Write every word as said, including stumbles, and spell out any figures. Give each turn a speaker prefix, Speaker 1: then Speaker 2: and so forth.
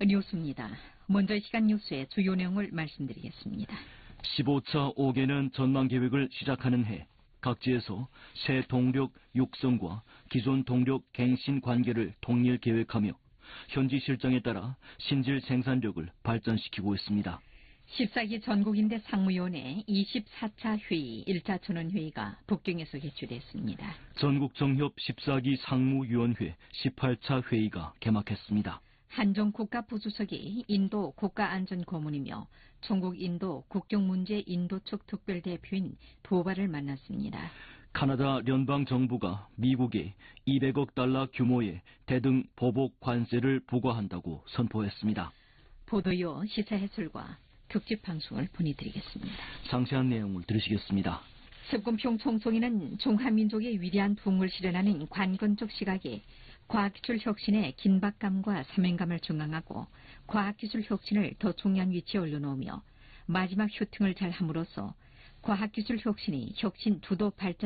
Speaker 1: 뉴스입니다. 먼저 이 시간 뉴스의 주요 내용을 말씀드리겠습니다.
Speaker 2: 십오 차 오 개년 전망 계획을 시작하는 해 각지에서 새 동력 육성과 기존 동력 갱신 관계를 통일 계획하며 현지 실정에 따라 신질 생산력을 발전시키고 있습니다.
Speaker 1: 십사 기 전국인대 상무위원회 이십사 차 회의 일 차 전원회의가 북경에서 개최됐습니다.
Speaker 2: 전국정협 십사 기 상무위원회 십팔 차 회의가 개막했습니다.
Speaker 1: 한종 국가부주석이 인도 국가안전고문이며 총국 인도 국경문제 인도 측 특별대표인 도발을 만났습니다.
Speaker 2: 카나다 연방정부가 미국에 이백억 달러 규모의 대등 보복 관세를 부과한다고 선포했습니다.
Speaker 1: 보도요 시사해설과 특집 방송을 보내드리겠습니다.
Speaker 2: 상세한 내용을 들으시겠습니다.
Speaker 1: 습군평 총총회는 중화민족의 위대한 부흥을 실현하는 관건적 시각에 과학기술 혁신의 긴박감과 사명감을 증강하고 과학기술 혁신을 더 중요한 위치에 올려놓으며 마지막 슈팅을 잘 함으로써 과학기술 혁신이 혁신 주도 발전